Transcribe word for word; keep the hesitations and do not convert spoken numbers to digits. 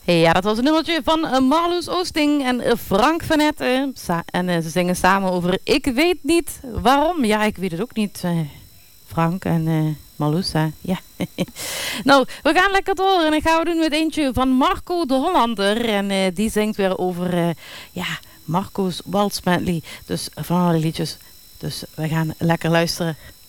Ja, dat was een nummertje van uh, Marloes Oosting en uh, Frank van Etten. Sa- en uh, ze zingen samen over Ik weet niet waarom. Ja, ik weet het ook niet. Uh, Frank en uh, Marloes, hè? Ja. Nou, we gaan lekker door. En dan gaan we doen met eentje van Marco de Hollander. En uh, die zingt weer over, uh, ja, Marco's Walsmedley. Dus van alle liedjes. Dus we gaan lekker luisteren.